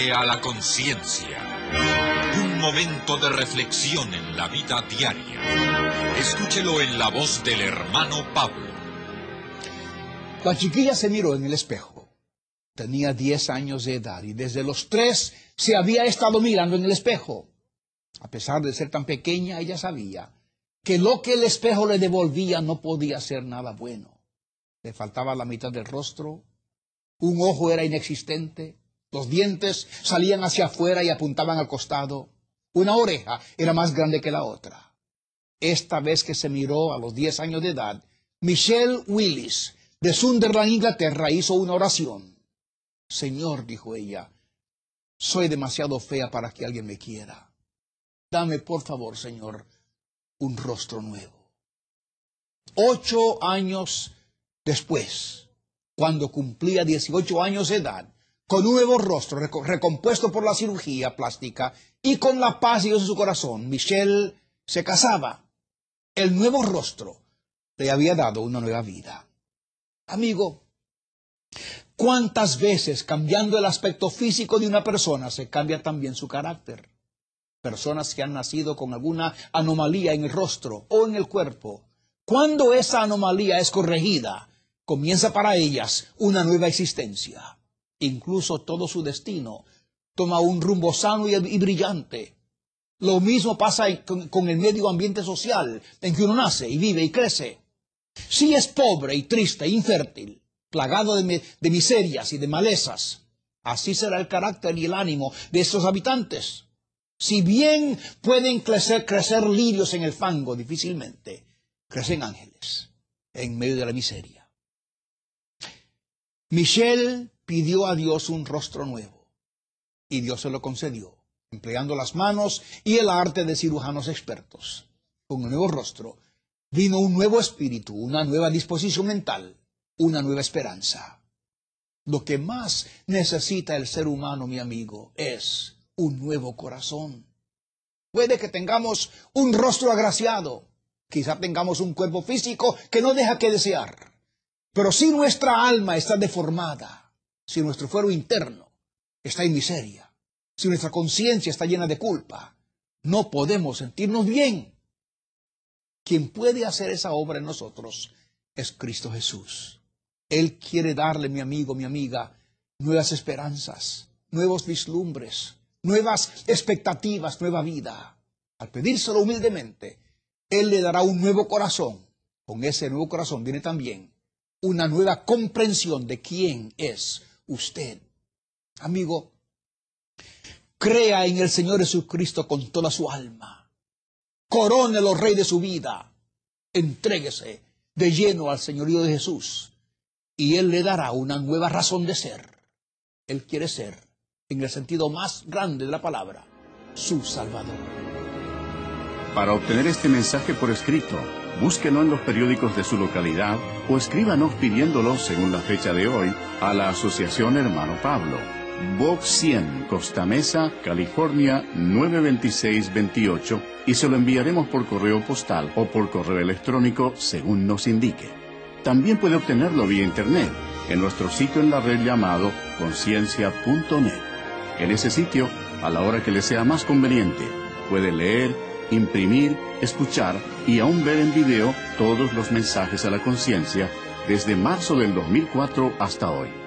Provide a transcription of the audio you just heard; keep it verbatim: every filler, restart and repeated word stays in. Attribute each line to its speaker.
Speaker 1: A la conciencia. Un momento de reflexión en la vida diaria. Escúchelo en la voz del hermano Pablo.
Speaker 2: La chiquilla se miró en el espejo. Tenía diez años de edad y desde los tres se había estado mirando en el espejo. A pesar de ser tan pequeña, ella sabía que lo que el espejo le devolvía no podía ser nada bueno. Le faltaba la mitad del rostro, un ojo era inexistente, los dientes salían hacia afuera y apuntaban al costado. Una oreja era más grande que la otra. Esta vez que se miró a los diez años de edad, Michelle Willis, de Sunderland, Inglaterra, hizo una oración. Señor, dijo ella, soy demasiado fea para que alguien me quiera. Dame, por favor, Señor, un rostro nuevo. Ocho años después, cuando cumplía dieciocho años de edad, con un nuevo rostro recompuesto por la cirugía plástica y con la paz y Dios en su corazón, Michelle se casaba. El nuevo rostro le había dado una nueva vida. Amigo, ¿cuántas veces cambiando el aspecto físico de una persona se cambia también su carácter? Personas que han nacido con alguna anomalía en el rostro o en el cuerpo, cuando esa anomalía es corregida, comienza para ellas una nueva existencia. Incluso todo su destino toma un rumbo sano y, y brillante. Lo mismo pasa con, con el medio ambiente social en que uno nace y vive y crece. Si es pobre y triste e infértil, plagado de, de miserias y de malezas, así será el carácter y el ánimo de estos habitantes. Si bien pueden crecer, crecer lirios en el fango, difícilmente crecen ángeles en medio de la miseria. Michelle pidió a Dios un rostro nuevo, y Dios se lo concedió, empleando las manos y el arte de cirujanos expertos. Con un nuevo rostro vino un nuevo espíritu, una nueva disposición mental, una nueva esperanza. Lo que más necesita el ser humano, mi amigo, es un nuevo corazón. Puede que tengamos un rostro agraciado, quizá tengamos un cuerpo físico que no deja que desear, pero si nuestra alma está deformada, si nuestro fuero interno está en miseria, si nuestra conciencia está llena de culpa, no podemos sentirnos bien. Quien puede hacer esa obra en nosotros es Cristo Jesús. Él quiere darle, mi amigo, mi amiga, nuevas esperanzas, nuevos vislumbres, nuevas expectativas, nueva vida. Al pedírselo humildemente, Él le dará un nuevo corazón. Con ese nuevo corazón viene también una nueva comprensión de quién es usted. Amigo, crea en el Señor Jesucristo con toda su alma. Corónelo rey de su vida. Entréguese de lleno al señorío de Jesús y Él le dará una nueva razón de ser. Él quiere ser, en el sentido más grande de la palabra, su Salvador.
Speaker 3: Para obtener este mensaje por escrito, búsquenos en los periódicos de su localidad o escríbanos pidiéndolo, según la fecha de hoy, a la Asociación Hermano Pablo, Box cien, Costa Mesa, California, nueve dos seis dos ocho, y se lo enviaremos por correo postal o por correo electrónico, según nos indique. También puede obtenerlo vía internet, en nuestro sitio en la red llamado conciencia punto net. En ese sitio, a la hora que le sea más conveniente, puede leer, imprimir, escuchar y aún ver en video todos los mensajes a la conciencia desde marzo del dos mil cuatro hasta hoy.